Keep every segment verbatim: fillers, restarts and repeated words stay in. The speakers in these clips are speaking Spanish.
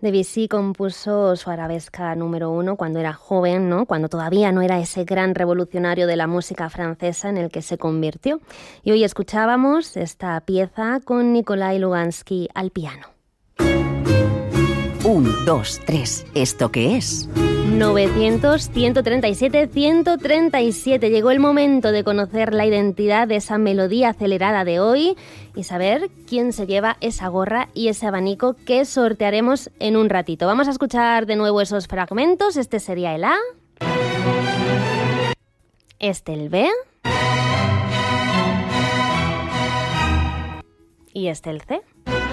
Debussy compuso su arabesca número uno cuando era joven, ¿no? Cuando todavía no era ese gran revolucionario de la música francesa en el que se convirtió. Y hoy escuchábamos esta pieza con Nikolai Lugansky al piano. Un, dos, tres. ¿Esto qué es? novecientos, ciento treinta y siete, ciento treinta y siete. Llegó el momento de conocer la identidad de esa melodía acelerada de hoy y saber quién se lleva esa gorra y ese abanico que sortearemos en un ratito. Vamos a escuchar de nuevo esos fragmentos. Este sería el A. Este el B. Y este el C.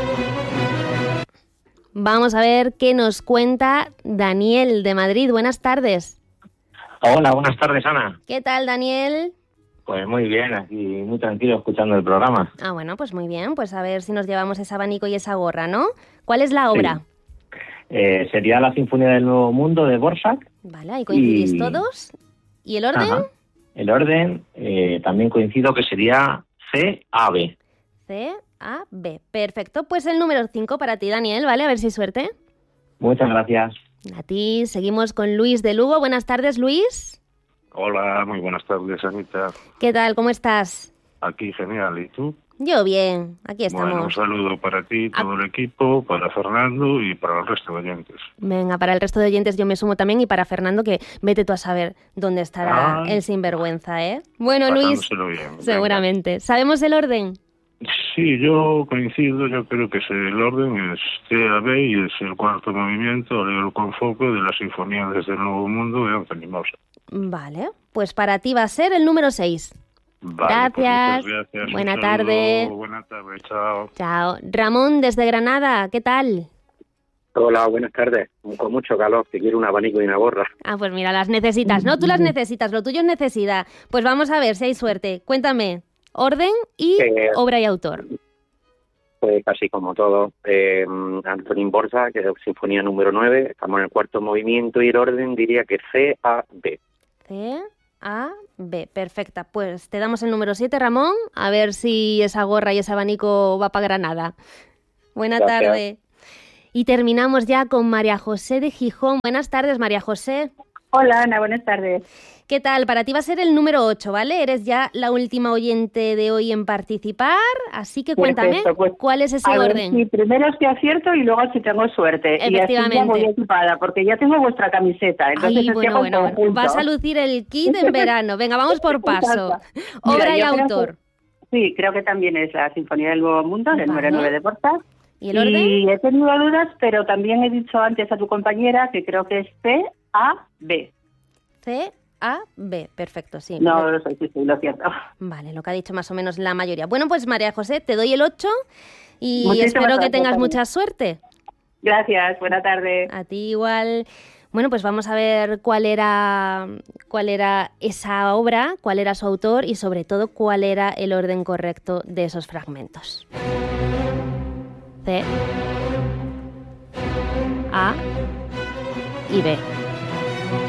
Vamos a ver qué nos cuenta Daniel de Madrid. Buenas tardes. Hola, buenas tardes, Ana. ¿Qué tal, Daniel? Pues muy bien, aquí muy tranquilo escuchando el programa. Ah, bueno, pues muy bien. Pues a ver si nos llevamos ese abanico y esa gorra, ¿no? ¿Cuál es la obra? Sí. Eh, sería la Sinfonía del Nuevo Mundo de Dvořák. Vale, ahí coincidís y... todos. ¿Y el orden? Ajá. El orden eh, también coincido que sería C A B. C A B. Perfecto. Pues el número cinco para ti, Daniel, ¿vale? A ver si hay suerte. Muchas gracias. A ti. Seguimos con Luis de Lugo. Buenas tardes, Luis. Hola, muy buenas tardes, Anita. ¿Qué tal? ¿Cómo estás? Aquí, genial. ¿Y tú? Yo bien. Aquí estamos. Bueno, un saludo para ti, todo el equipo, para Fernando y para el resto de oyentes. Venga, para el resto de oyentes yo me sumo también y para Fernando, que vete tú a saber dónde estará ah, el sinvergüenza, ¿eh? Bueno, Luis, bien. seguramente. Venga. ¿Sabemos el orden? Sí, yo coincido, yo creo que es el orden es C A B y es el cuarto movimiento, Alegro con foco, de la Sinfonía desde el Nuevo Mundo de Anthony Mauser. Vale, pues para ti va a ser el número seis. Vale, gracias. Pues gracias. Buena tarde. Buena tarde, chao. Chao. Ramón, desde Granada, ¿qué tal? Hola, buenas tardes. Con mucho calor, te quiero un abanico y una gorra. Ah, pues mira, las necesitas, ¿no? Tú las necesitas, lo tuyo es necesidad. Pues vamos a ver si hay suerte. Cuéntame. Orden y eh, obra y autor. Pues casi como todo. Eh, Antonín Dvořák, que es Sinfonía número nueve. Estamos en el cuarto movimiento y el orden diría que C A B. C A B. Perfecta. Pues te damos el número siete, Ramón. A ver si esa gorra y ese abanico va para Granada. Buena Gracias. tarde. Y terminamos ya con María José de Gijón. Buenas tardes, María José. Hola, Ana. Buenas tardes. ¿Qué tal? Para ti va a ser el número ocho, ¿vale? Eres ya la última oyente de hoy en participar, así que cuéntame, Perfecto, pues, ¿cuál es ese a ver, orden? Sí, primero es que acierto y luego si tengo suerte. Efectivamente. Y así ya voy equipada, porque ya tengo vuestra camiseta. Entonces Ay, bueno, bueno, bueno. Vas a lucir el kit en verano. Venga, vamos por paso. Obra Mira, y autor. Que, sí, creo que también es la Sinfonía del Nuevo Mundo, del número nueve de Dvořák. ¿Y el orden? Y he tenido dudas, pero también he dicho antes a tu compañera que creo que es C A B. C A B, perfecto, sí. No, lo sé, sí, sí, lo cierto. Vale, lo que ha dicho más o menos la mayoría. Bueno, pues María José, te doy el ocho y Muchísimas espero que gracias, tengas también. mucha suerte. Gracias, buena tarde. A ti igual. Bueno, pues vamos a ver cuál era, cuál era esa obra, cuál era su autor y sobre todo cuál era el orden correcto de esos fragmentos. C, A y B.